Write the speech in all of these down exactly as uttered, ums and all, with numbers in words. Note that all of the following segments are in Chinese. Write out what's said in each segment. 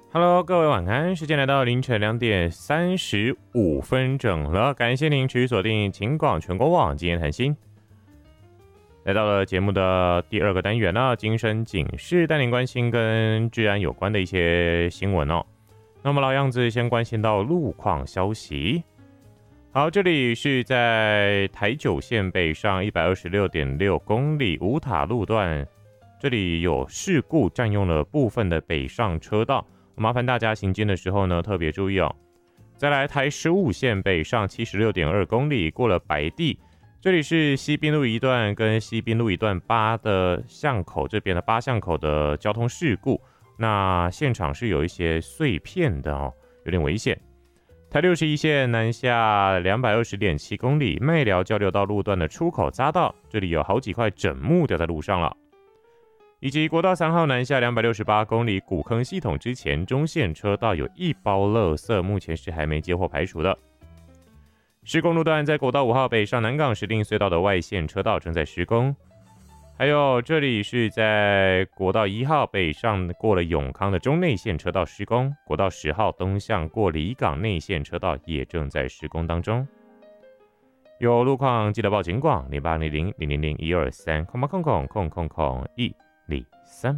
Hello，各位晚安，时间来到凌晨两点三十五分整了，感谢您持续锁定晴广全国网，今天谈心。来到了节目的第二个单元呢，精神警示，带您关心跟治安有关的一些新闻哦。那么老样子，先关心到路况消息。好，这里是在台九线北上一百二十六点六公里五塔路段，这里有事故占用了部分的北上车道。麻烦大家行进的时候呢，特别注意哦。再来，台十五线北上七十六点二公里，过了白地，这里是西滨路一段跟西滨路一段八的巷口这边的八巷口的交通事故，那现场是有一些碎片的哦，有点危险。台六十一线南下两百二十点七公里，麦寮交流道路段的出口匝道，这里有好几块枕木掉在路上了。以及国道三号南下两百六十八公里古坑系统之前中线车道有一包垃圾，目前是还没接获排除的。施工路段在国道五号北上南港石碇隧道的外线车道正在施工，还有这里是在国道一号北上过了永康的中内线车道施工，国道十号东向过离港内线车道也正在施工当中。有路况记得报警广零八零零零零零一二三空八空空空空空一。李三，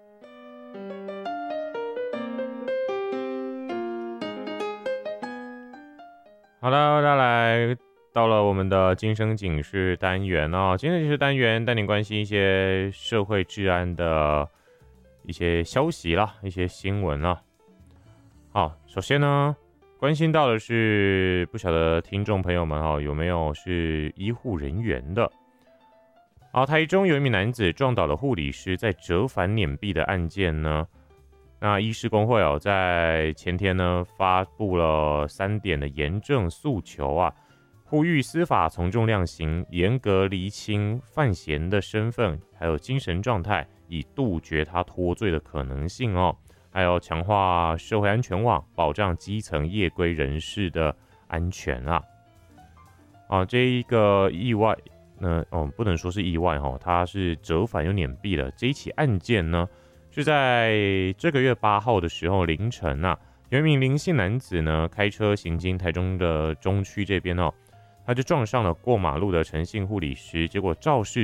好了，再来到了我们的精神警示单元哦。精神警示单元带您关心一些社会治安的一些消息啦，一些新闻啦。好，首先呢，关心到的是不晓得听众朋友们哦，有没有是医护人员的？好，台中有一名男子撞倒了护理师，在折返碾毙的案件呢，那医师工会哦，在前天呢发布了三点的严正诉求啊，呼吁司法从重量刑，严格厘清犯嫌的身份，还有精神状态，以杜绝他脱罪的可能性哦，还有强化社会安全网，保障基层夜归人士的安全啊。啊，这一个意外。那哦，不能说是意外哦，他是折返又碾毙了。这一起案件呢，是在这个月八号的时候凌晨啊，有一名林姓男子呢开车行经台中的中区这边哦，他就撞上了过马路的陈姓护理师，结果肇事